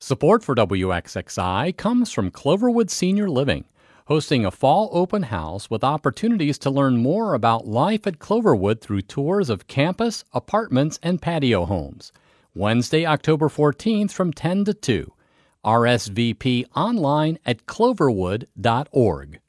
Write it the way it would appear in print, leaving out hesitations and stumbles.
Support for WXXI comes from Cloverwood Senior Living, hosting a fall open house with opportunities to learn more about life at Cloverwood through tours of campus, apartments, and patio homes. Wednesday, October 14th from 10 to 2. RSVP online at cloverwood.org.